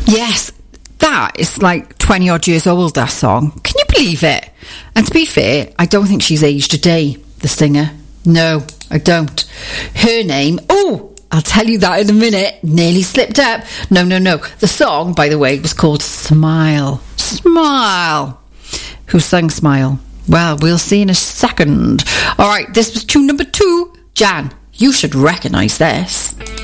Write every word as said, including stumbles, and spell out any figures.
Yes, that is like twenty odd years old, that song. Can you believe it? And to be fair, I don't think she's aged a day, the singer. No, I don't. Her name, oh, I'll tell you that in a minute. Nearly slipped up. No, no, no. The song, by the way, was called Smile. Smile. Who sang Smile? Well, we'll see in a second. All right, this was tune number two. Jan, you should recognise this.